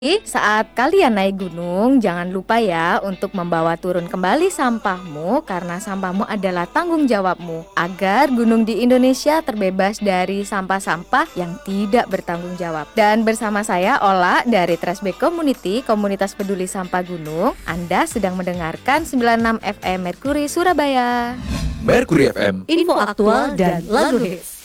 Saat kalian naik gunung, jangan lupa ya untuk membawa turun kembali sampahmu karena sampahmu adalah tanggung jawabmu agar gunung di Indonesia terbebas dari sampah-sampah yang tidak bertanggung jawab. Dan bersama saya Ola dari Trashback Community, Komunitas Peduli Sampah Gunung, Anda sedang mendengarkan 96 FM Merkuri Surabaya. Merkuri FM, info aktual dan lagu hits.